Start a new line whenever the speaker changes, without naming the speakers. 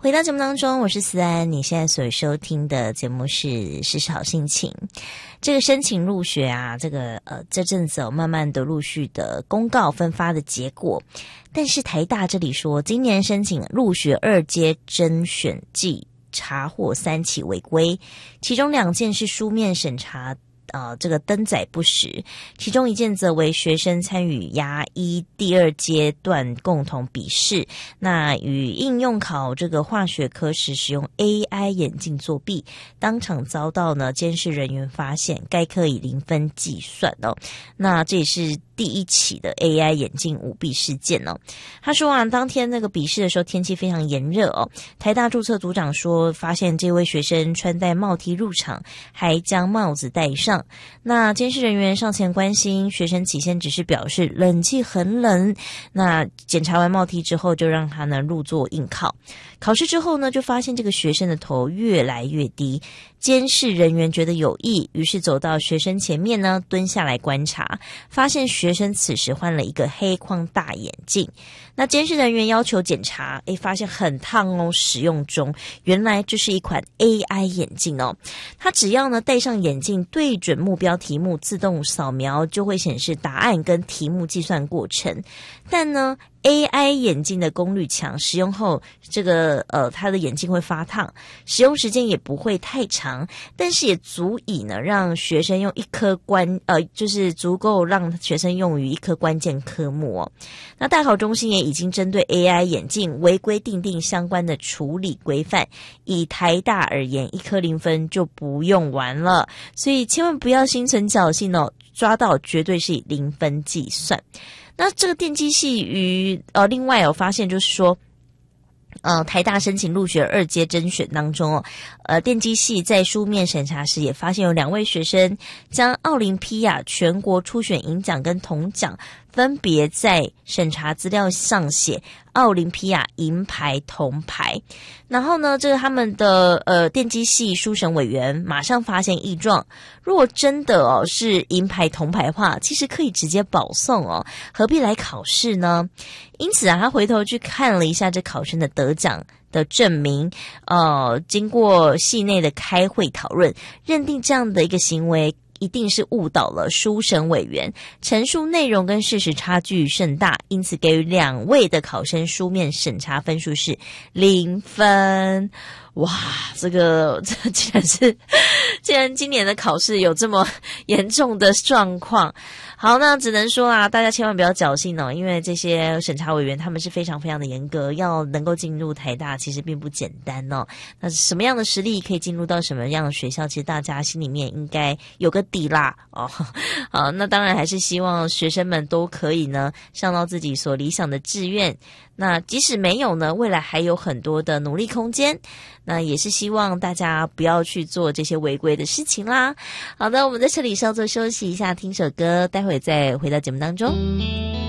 回到节目当中，我是思安，你现在所收听的节目是时事好心情。这个申请入学啊，这阵子慢慢的陆续的公告分发的结果，但是台大这里说，今年申请入学2阶甄选季查获3起违规，其中2件是书面审查这个登载不实，其中1件则为学生参与牙医第2阶段共同笔试，那与应用考这个化学科时使用 AI 眼镜作弊，当场遭到呢监视人员发现，该科以0分计算哦。那这也是第1起的 AI 眼镜舞弊事件哦。他说啊，当天那个笔试的时候天气非常炎热哦，台大注册组长说，发现这位学生穿戴帽 T 入场，还将帽子戴上。那监视人员上前关心，学生起先只是表示冷气很冷，那检查完帽 T 之后就让他呢入座应考。考试之后呢，就发现这个学生的头越来越低，监视人员觉得有异，于是走到学生前面呢蹲下来观察，发现学生此时换了一个黑框大眼镜。那监视人员要求检查，发现很烫哦，使用中，原来这是一款 AI 眼镜哦。它只要呢戴上眼镜，对准目标题目，自动扫描就会显示答案跟题目计算过程。但呢AI 眼镜的功率强，使用后它的眼镜会发烫，使用时间也不会太长，但是也足以呢让学生用就是足够让学生用于一科关键科目哦。那大考中心也已经针对 AI 眼镜违规订定相关的处理规范，以台大而言，1科0分就不用玩了，所以千万不要心存侥幸哦，抓到绝对是以0分计算。那这个电机系另外有发现就是说，台大申请入学2阶甄选当中电机系在书面审查时也发现有2位学生将奥林匹亚全国初选银奖跟铜奖分别在审查资料上写奥林匹亚银牌铜牌，然后呢他们的电机系书审委员马上发现异状，如果真的是银牌铜牌的话，其实可以直接保送哦，何必来考试呢？因此他回头去看了一下这考生的得奖的证明，经过系内的开会讨论，认定这样的一个行为一定是误导了书审委员，陈述内容跟事实差距甚大，因此给予2位的考生书面审查分数是0分。哇，这既然今年的考试有这么严重的状况，好，那只能说大家千万不要侥幸哦，因为这些审查委员他们是非常非常的严格，要能够进入台大其实并不简单哦。那什么样的实力可以进入到什么样的学校，其实大家心里面应该有个底啦哦。好，那当然还是希望学生们都可以呢上到自己所理想的志愿。那即使没有呢，未来还有很多的努力空间。那也是希望大家不要去做这些违规的事情啦。好的，我们在这里稍作休息一下，听首歌，待会再回到节目当中。